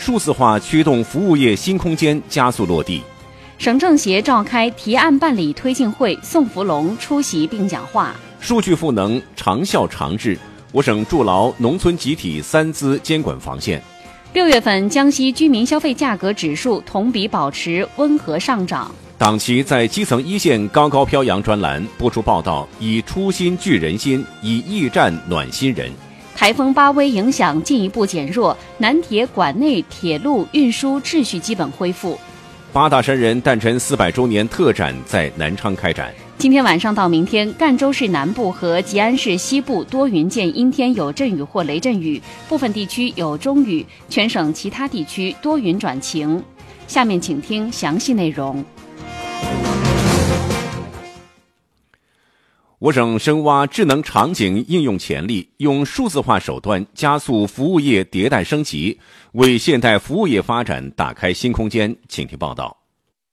数字化驱动服务业新空间加速落地。 省政协召开提案办理推进会，宋福龙出席并讲话。 数据赋能长效长治，我省筑牢农村集体三资监管防线。 6月份江西居民消费价格指数同比保持温和上涨。 党旗在基层一线高高飘扬专栏播出报道，以初心聚人心，以驿站暖心人。 台风巴威影响进一步减弱，南铁管内铁路运输秩序基本恢复。 八大山人诞辰400周年特展在南昌开展。 今天晚上到明天，赣州市南部和吉安市西部多云见阴天有阵雨或雷阵雨，部分地区有中雨，全省其他地区多云转晴。下面请听详细内容。 我省深挖智能场景应用潜力，用数字化手段加速服务业迭代升级，为现代服务业发展打开新空间。请听报道。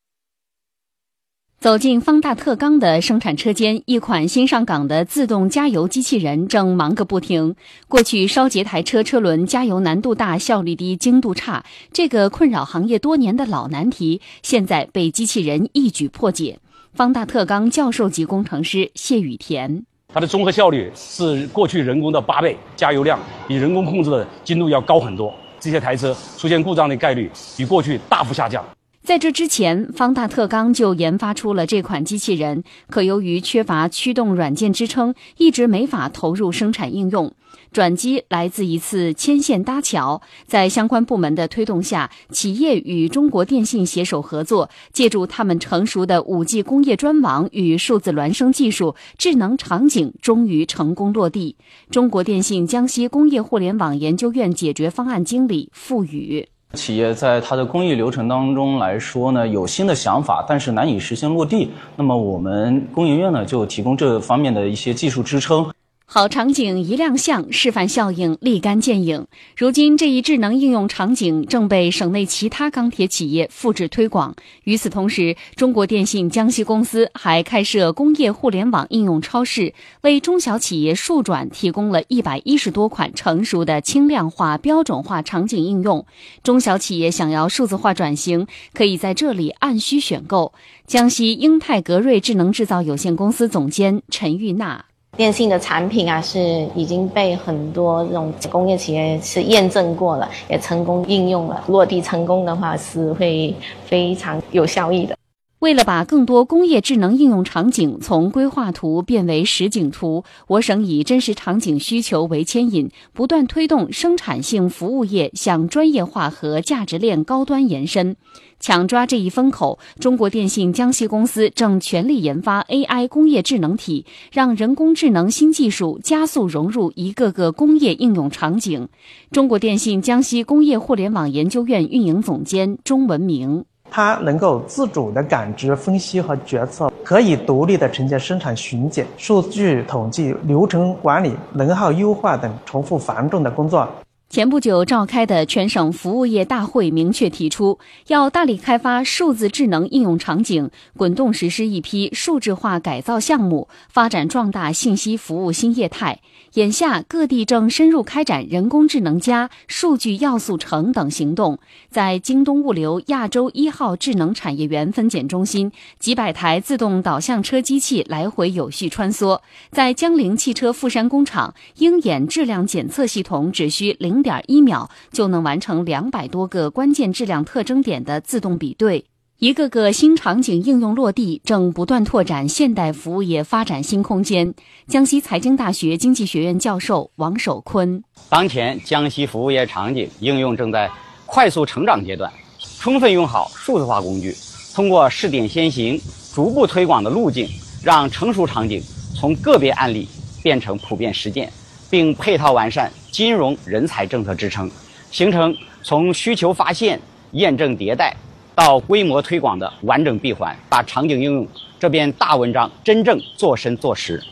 走进方大特钢的生产车间，一款新上岗的自动加油机器人正忙个不停。过去烧结台车车轮加油难度大、效率低、精度差，这个困扰行业多年的老难题，现在被机器人一举破解。方大特钢教授级工程师谢雨田， 它的综合效率是过去人工的8倍，加油量比人工控制的精度要高很多。这些台车出现故障的概率比过去大幅下降。 在这之前，方大特钢就研发出了这款机器人，可由于缺乏驱动软件支撑，一直没法投入生产应用。转机来自一次牵线搭桥，在相关部门的推动下，企业与中国电信携手合作，借助他们成熟的5G 工业专网与数字孪生技术，智能场景终于成功落地。中国电信江西工业互联网研究院解决方案经理付宇， 企业在它的工艺流程当中来说呢，有新的想法，但是难以实现落地。那么我们工研院呢，就提供这方面的一些技术支撑。 好场景一亮相，示范效应立竿见影。如今这一智能应用场景正被省内其他钢铁企业复制推广。与此同时，中国电信江西公司还开设工业互联网应用超市，为中小企业数转提供了110多款成熟的轻量化、标准化场景应用。中小企业想要数字化转型，可以在这里按需选购。江西英泰格瑞智能制造有限公司总监陈玉娜， 电信的产品啊，是已经被很多这种工业企业是验证过了，也成功应用了。落地成功的话，是会非常有效益的。 为了把更多工业智能应用场景从规划图变为实景图，我省以真实场景需求为牵引，不断推动生产性服务业向专业化和价值链高端延伸。抢抓这一风口，中国电信江西公司正全力研发 AI 工业智能体，让人工智能新技术加速融入一个个工业应用场景。中国电信江西工业互联网研究院运营总监钟文明， 它能够自主的感知、分析和决策，可以独立的承接生产巡检、数据统计、流程管理、能耗优化等重复繁重的工作。 前不久召开的全省服务业大会明确提出，要大力开发数字智能应用场景，滚动实施一批数字化改造项目，发展壮大信息服务新业态。眼下各地正深入开展人工智能加、数据要素城等行动。在京东物流亚洲1号智能产业园分拣中心，几百台自动导向车机器来回有序穿梭。在江铃汽车富山工厂，鹰眼质量检测系统只需0.1秒就能完成200多个关键质量特征点的自动比对。一个个新场景应用落地，正不断拓展现代服务业发展新空间。江西财经大学经济学院教授王守坤， 当前江西服务业场景应用正在快速成长阶段，充分用好数字化工具，通过试点先行、逐步推广的路径，让成熟场景从个别案例变成普遍实践，并配套完善金融人才政策支撑，形成从需求发现、验证迭代到规模推广的完整闭环，把场景应用这篇大文章真正做深做实。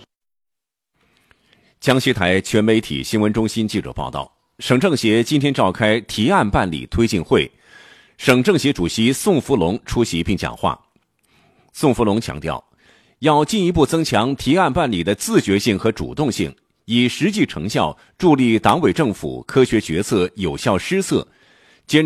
江西台全媒体新闻中心记者报道，省政协今天召开提案办理推进会，省政协主席宋福龙出席并讲话。宋福龙强调，要进一步增强提案办理的自觉性和主动性，以实际成效助力党委政府科学决策有效施策，